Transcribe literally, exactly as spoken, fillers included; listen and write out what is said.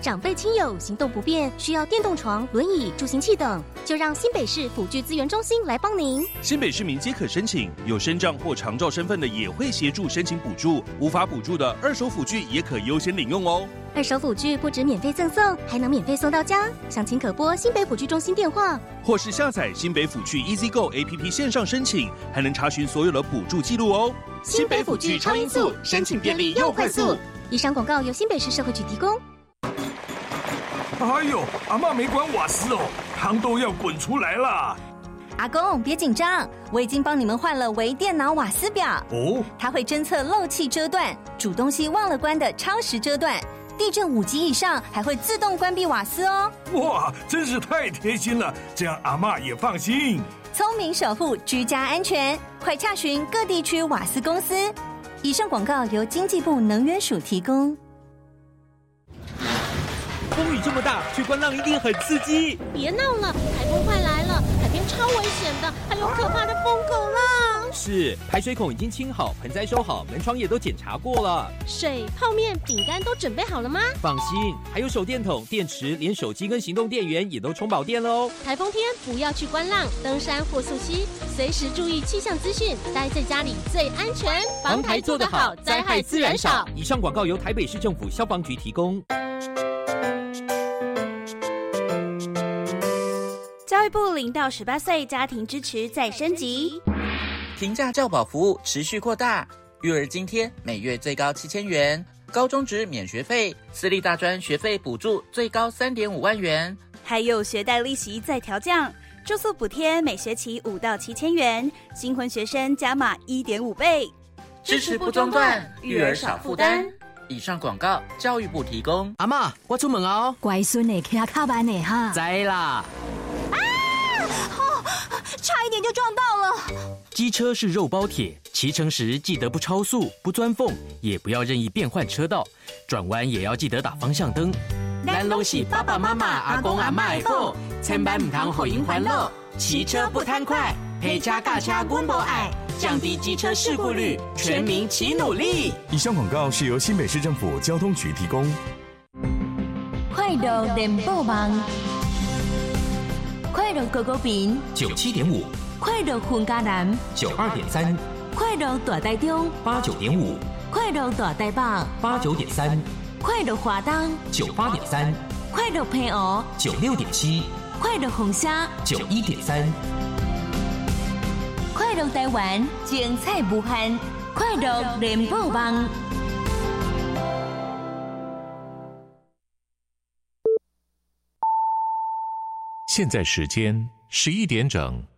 长辈亲友行动不便，需要电动床、轮椅、助行器等，就让新北市辅具资源中心来帮您。 新北市民皆可申请，有身障或长照身份的也会协助申请补助，无法补助的二手辅具也可优先领用哦。 二手辅具不止免费赠送，还能免费送到家。详情可拨新北辅具中心电话， 或是下载新北辅具 EasyGo A P P 线上申请，还能查询所有的补助记录哦。 新北辅具超音速，申请便利又快速。以上广告由新北市社会局提供。 哎呦，阿嬷没关瓦斯哦，汤都要滚出来了。 阿公别紧张，我已经帮你们换了微电脑瓦斯表哦， 它会侦测漏气遮断、煮东西忘了关的超时遮断，地震五级以上还会自动关闭瓦斯哦。 哇，真是太贴心了，这样阿嬷也放心。 聪明守护居家安全，快洽询各地区瓦斯公司。以上广告由经济部能源署提供。 风雨这么大，去观浪一定很刺激。 别闹了，台风快来了，海边超危险的，还有可怕的疯狗浪。 是，排水孔已经清好，盆栽收好，门窗也都检查过了。 水、泡面、饼干都准备好了吗？ 放心，还有手电筒、电池，连手机跟行动电源也都充饱电了哦。 台风天不要去观浪、登山或溯溪，随时注意气象资讯，待在家里最安全。 防台做得好，灾害自然少。以上广告由台北市政府消防局提供。 教育部零到十八岁家庭支持再升级， 平价教保服务持续扩大，育儿津贴每月最高七千元，高中职免学费，私立大专学费补助最高三点五万元， 还有学贷利息再调降，住宿补贴每学期五到七千元，新婚学生加码一点五倍， 支持不中断，育儿少负担。以上广告教育部提供。 阿嬷，我出门哦。 乖孙的骑卡慢的哈。 知啦。 啊！哦，差一点就撞到了。 机车是肉包铁，骑乘时记得不超速、不钻缝，也不要任意变换车道，转弯也要记得打方向灯。 咱拢是爸爸妈妈、阿公阿嬷的宝，千万唔通互因烦恼。骑车不贪快，陪车驾车阮无爱，降低机车事故率，全民齐努力。 以上广告是由新北市政府交通局提供。 快乐联播网，快乐狗狗饼九七点五， 快乐混家南九二点三， 快乐大台中八九点五， 快乐大台北八九点三， 快乐华东九八点三， 快乐平湖九六点七， 快乐红虾九一点三， 快乐台湾精彩无限，快乐联播网。 现在时间十一点整。